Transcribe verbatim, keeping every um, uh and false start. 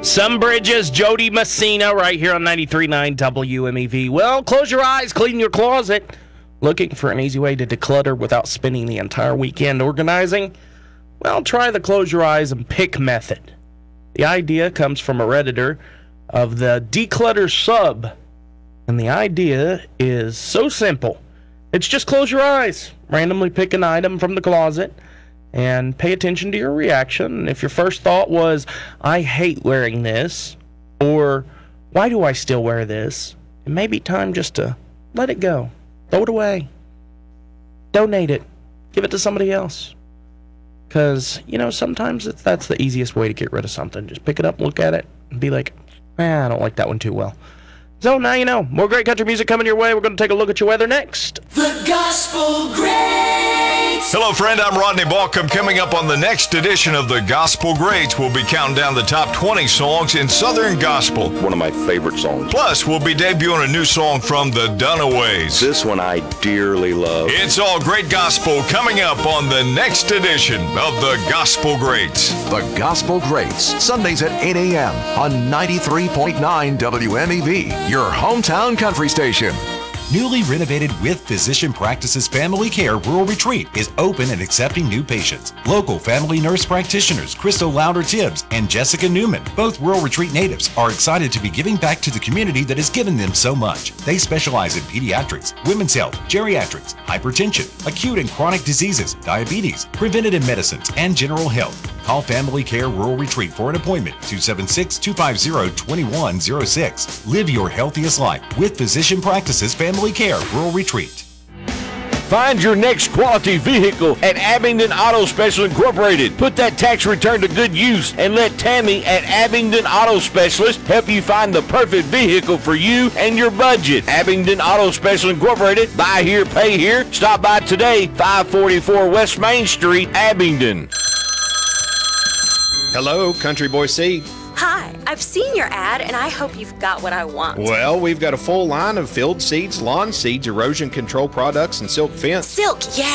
Some Bridges, Jody Messina, right here on ninety-three point nine W M E V. Well, close your eyes, clean your closet. Looking for an easy way to declutter without spending the entire weekend organizing? Well, try the close your eyes and pick method. The idea comes from a Redditor of the Declutter Sub. And the idea is so simple. It's just close your eyes, randomly pick an item from the closet, and pay attention to your reaction. If your first thought was, I hate wearing this, or why do I still wear this? It may be time just to let it go. Throw it away. Donate it. Give it to somebody else. Because, you know, sometimes it's, that's the easiest way to get rid of something. Just pick it up, look at it, and be like, eh, I don't like that one too well. So now you know. More great country music coming your way. We're going to take a look at your weather next. The Gospel Greats. Hello, friend. I'm Rodney Balcom. Coming up on the next edition of the Gospel Greats, we'll be counting down the top twenty songs in Southern Gospel. One of my favorite songs. Plus, we'll be debuting a new song from the Dunaways. This one I dearly love. It's all great gospel coming up on the next edition of the Gospel Greats. The Gospel Greats, Sundays at eight a.m. on ninety-three point nine W M E V, your hometown country station. Newly renovated With Physician Practices Family Care Rural Retreat is open and accepting new patients. Local family nurse practitioners Crystal Louder-Tibbs and Jessica Newman, both Rural Retreat natives, are excited to be giving back to the community that has given them so much. They specialize in pediatrics, women's health, geriatrics, hypertension, acute and chronic diseases, diabetes, preventative medicines, and general health. Call Family Care Rural Retreat for an appointment, two seven six, two five zero, two one zero six. Live your healthiest life with Physician Practices Family Care Rural Retreat. Find your next quality vehicle at Abingdon Auto Specialist Incorporated. Put that tax return to good use and let Tammy at Abingdon Auto Specialist help you find the perfect vehicle for you and your budget. Abingdon Auto Specialist Incorporated. Buy here, pay here. Stop by today, five forty-four West Main Street, Abingdon. Hello, Country Boy Seed. Hi, I've seen your ad and I hope you've got what I want. Well, we've got a full line of field seeds, lawn seeds, erosion control products, and silk fence. Silk, yeah.